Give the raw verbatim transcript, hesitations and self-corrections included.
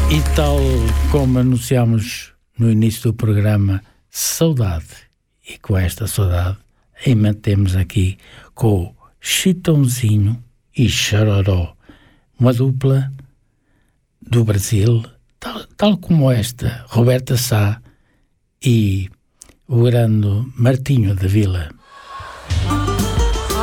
E tal como anunciámos no início do programa, saudade. E com esta saudade, ainda temos aqui com o Chitãozinho e Chororó, uma dupla do Brasil, tal, tal como esta, Roberta Sá e o grande Martinho da Vila.